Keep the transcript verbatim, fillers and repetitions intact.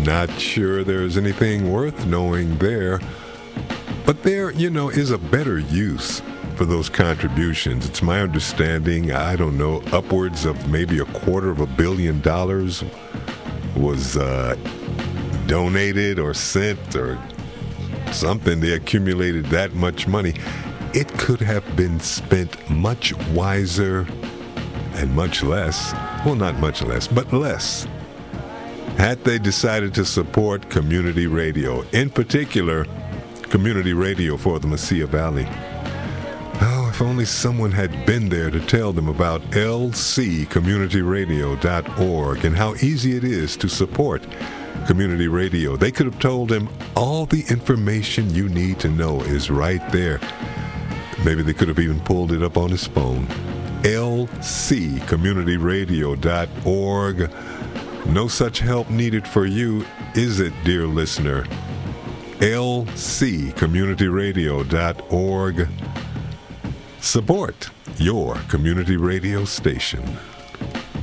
Not sure there's anything worth knowing there. But there, you know, is a better use for those contributions. It's my understanding, I don't know, upwards of maybe a quarter of a billion dollars was uh, donated or sent or something. They accumulated that much money. It could have been spent much wiser and much less, well, not much less, but less, had they decided to support community radio, in particular, community radio for the Mesilla Valley. Oh, if only someone had been there to tell them about L C community radio dot org and how easy it is to support community radio. They could have told him all the information you need to know is right there. Maybe they could have even pulled it up on his phone. L C community radio dot org. No such help needed for you, is it, dear listener? L C community radio dot org. Support your community radio station.